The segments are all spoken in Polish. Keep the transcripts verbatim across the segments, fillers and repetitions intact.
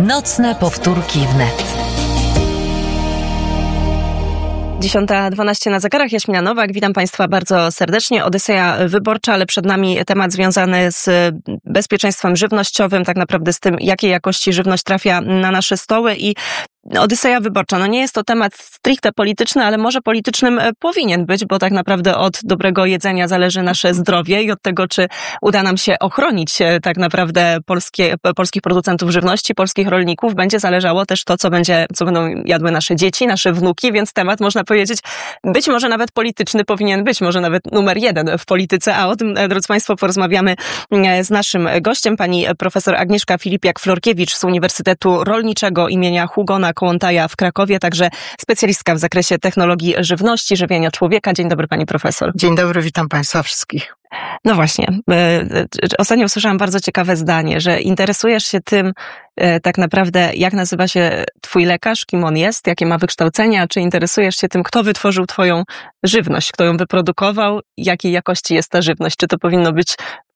Nocne powtórki wnet. dziesiąta dwanaście na zegarach, Jaśmina Nowak, witam Państwa bardzo serdecznie. Odyseja wyborcza, ale przed nami temat związany z bezpieczeństwem żywnościowym, tak naprawdę z tym, jakiej jakości żywność trafia na nasze stoły i Odyseja wyborcza. No nie jest to temat stricte polityczny, ale może politycznym powinien być, bo tak naprawdę od dobrego jedzenia zależy nasze zdrowie i od tego, czy uda nam się ochronić tak naprawdę polskie, polskich producentów żywności, polskich rolników, będzie zależało też to, co będzie, co będą jadły nasze dzieci, nasze wnuki, więc temat, można powiedzieć, być może nawet polityczny powinien być, może nawet numer jeden w polityce, a o tym, drodzy Państwo, porozmawiamy z naszym gościem, pani profesor Agnieszka Filipiak-Florkiewicz z Uniwersytetu Rolniczego imienia Hugona Kołłątaja w Krakowie, także specjalistka w zakresie technologii żywności, żywienia człowieka. Dzień dobry, pani profesor. Dzień dobry, witam Państwa wszystkich. No właśnie, ostatnio usłyszałam bardzo ciekawe zdanie, że interesujesz się tym tak naprawdę, jak nazywa się twój lekarz, kim on jest, jakie ma wykształcenie, a czy interesujesz się tym, kto wytworzył twoją żywność, kto ją wyprodukował, jakiej jakości jest ta żywność, czy to powinno być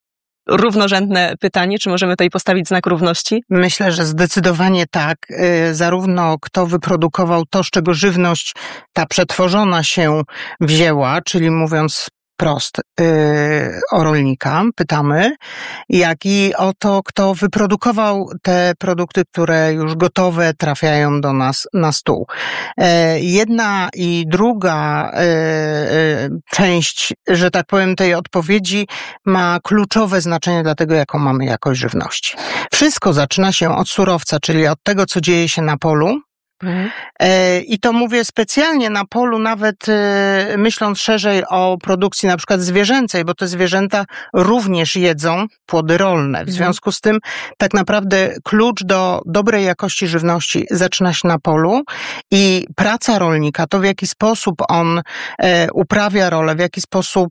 równorzędne pytanie, czy możemy tutaj postawić znak równości? Myślę, że zdecydowanie tak. Zarówno kto wyprodukował to, z czego żywność ta przetworzona się wzięła, czyli mówiąc prost, yy, o rolnika pytamy, jak i o to, kto wyprodukował te produkty, które już gotowe trafiają do nas na stół. Yy, jedna i druga yy, część, że tak powiem, tej odpowiedzi ma kluczowe znaczenie dla tego, jaką mamy jakość żywności. Wszystko zaczyna się od surowca, czyli od tego, co dzieje się na polu. Mhm. I to mówię specjalnie na polu, nawet myśląc szerzej o produkcji na przykład zwierzęcej, bo te zwierzęta również jedzą płody rolne. W związku z tym tak naprawdę klucz do dobrej jakości żywności zaczyna się na polu i praca rolnika, to w jaki sposób on uprawia rolę, w jaki sposób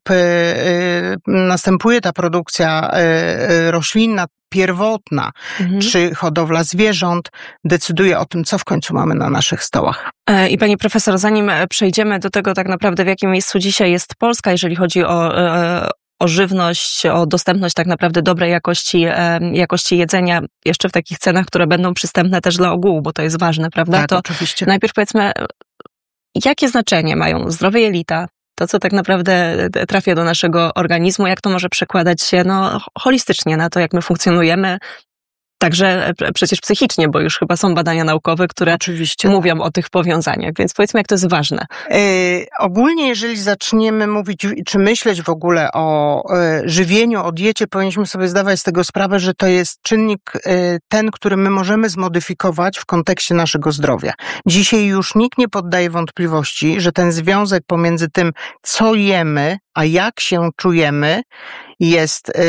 następuje ta produkcja roślinna, pierwotna, mhm. czy hodowla zwierząt decyduje o tym, co w końcu mamy na naszych stołach. I pani profesor, zanim przejdziemy do tego tak naprawdę, w jakim miejscu dzisiaj jest Polska, jeżeli chodzi o, o żywność, o dostępność tak naprawdę dobrej jakości, jakości jedzenia, jeszcze w takich cenach, które będą przystępne też dla ogółu, bo to jest ważne, prawda? Tak, to oczywiście. Najpierw powiedzmy, jakie znaczenie mają zdrowie jelita, to, co tak naprawdę trafia do naszego organizmu, jak to może przekładać się no, holistycznie na to, jak my funkcjonujemy, także przecież psychicznie, bo już chyba są badania naukowe, które Oczywiście. mówią o tych powiązaniach, więc powiedzmy, jak to jest ważne. Yy, ogólnie, jeżeli zaczniemy mówić, czy myśleć w ogóle o yy, żywieniu, o diecie, powinniśmy sobie zdawać z tego sprawę, że to jest czynnik yy, ten, który my możemy zmodyfikować w kontekście naszego zdrowia. Dzisiaj już nikt nie poddaje wątpliwości, że ten związek pomiędzy tym, co jemy, a jak się czujemy, jest y,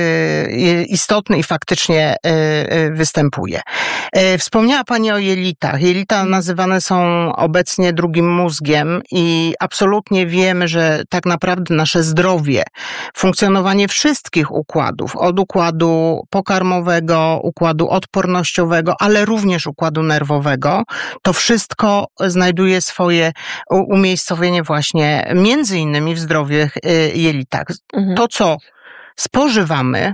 y, istotny i faktycznie y, y, występuje. Y, wspomniała Pani o jelitach. Jelita nazywane są obecnie drugim mózgiem i absolutnie wiemy, że tak naprawdę nasze zdrowie, funkcjonowanie wszystkich układów, od układu pokarmowego, układu odpornościowego, ale również układu nerwowego, to wszystko znajduje swoje umiejscowienie właśnie między innymi w zdrowych y, jelitach. Mhm. To, co spożywamy,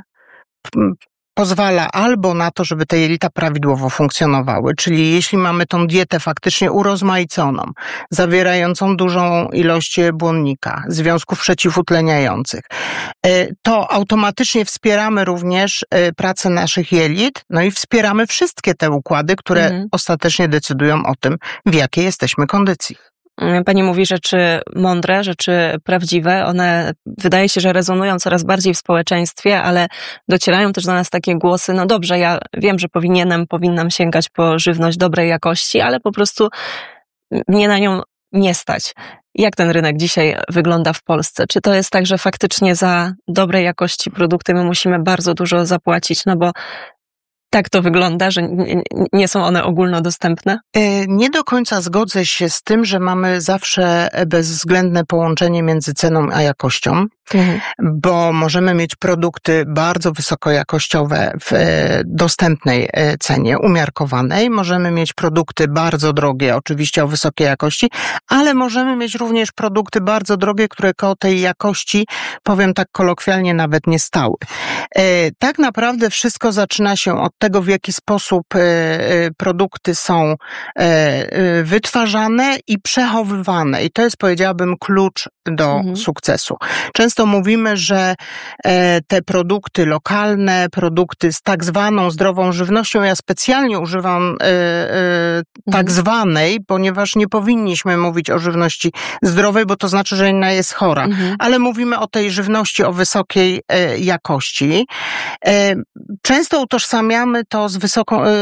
pozwala albo na to, żeby te jelita prawidłowo funkcjonowały, czyli jeśli mamy tą dietę faktycznie urozmaiconą, zawierającą dużą ilość błonnika, związków przeciwutleniających, to automatycznie wspieramy również pracę naszych jelit, no i wspieramy wszystkie te układy, które mhm. ostatecznie decydują o tym, w jakiej jesteśmy kondycji. Pani mówi rzeczy mądre, rzeczy prawdziwe. One wydaje się, że rezonują coraz bardziej w społeczeństwie, ale docierają też do nas takie głosy, no dobrze, ja wiem, że powinienem, powinnam sięgać po żywność dobrej jakości, ale po prostu mnie na nią nie stać. Jak ten rynek dzisiaj wygląda w Polsce? Czy to jest tak, że faktycznie za dobrej jakości produkty my musimy bardzo dużo zapłacić, no bo tak to wygląda, że nie są one ogólnodostępne? Nie do końca zgodzę się z tym, że mamy zawsze bezwzględne połączenie między ceną a jakością, mhm. bo możemy mieć produkty bardzo wysokojakościowe w dostępnej cenie, umiarkowanej. Możemy mieć produkty bardzo drogie, oczywiście o wysokiej jakości, ale możemy mieć również produkty bardzo drogie, które koło tej jakości, powiem tak kolokwialnie, nawet nie stały. Tak naprawdę wszystko zaczyna się od tego, tego, w jaki sposób produkty są wytwarzane i przechowywane. I to jest, powiedziałabym, klucz do mhm. sukcesu. Często mówimy, że te produkty lokalne, produkty z tak zwaną zdrową żywnością, ja specjalnie używam tak mhm. zwanej, ponieważ nie powinniśmy mówić o żywności zdrowej, bo to znaczy, że ona jest chora. Mhm. Ale mówimy o tej żywności o wysokiej jakości. Często utożsamiamy to z wysoką,